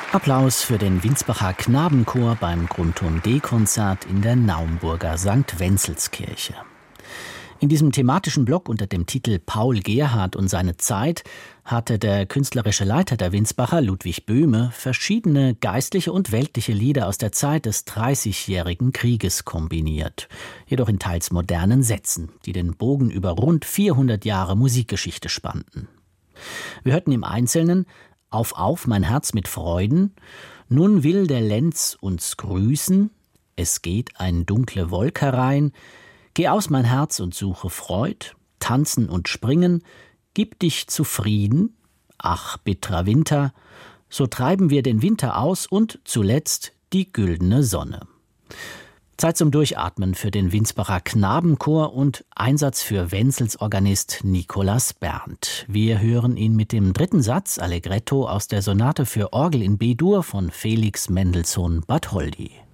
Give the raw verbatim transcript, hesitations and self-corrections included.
Applaus für den Winsbacher Knabenchor beim Grundturm-D-Konzert in der Naumburger Sankt Wenzelskirche. In diesem thematischen Block unter dem Titel Paul Gerhardt und seine Zeit hatte der künstlerische Leiter der Winsbacher, Ludwig Böhme, verschiedene geistliche und weltliche Lieder aus der Zeit des Dreißigjährigen Krieges kombiniert, jedoch in teils modernen Sätzen, die den Bogen über rund vierhundert Jahre Musikgeschichte spannten. Wir hörten im Einzelnen Auf, auf, mein Herz mit Freuden, Nun will der Lenz uns grüßen, Es geht ein dunkle Wolk herein, Geh aus, mein Herz, und suche Freud, Tanzen und springen, Gib dich zufrieden, Ach, bittrer Winter, So treiben wir den Winter aus und zuletzt die güldene Sonne. Zeit zum Durchatmen für den Winsbacher Knabenchor und Einsatz für Wenzels Organist Nikolaus Berndt. Wir hören ihn mit dem dritten Satz Allegretto aus der Sonate für Orgel in B-Dur von Felix Mendelssohn Bartholdy.